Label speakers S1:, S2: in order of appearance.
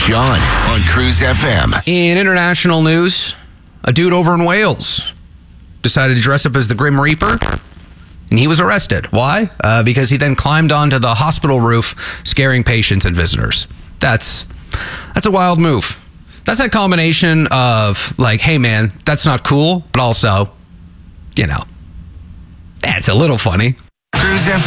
S1: Sean on Cruise FM.
S2: In international news, a dude over in Wales decided to dress up as the Grim Reaper, and he was arrested. Why? Because he then climbed onto the hospital roof, scaring patients and visitors. That's a wild move. That's a combination of like, hey man, that's not cool, but also, it's a little funny.
S1: Cruise FM.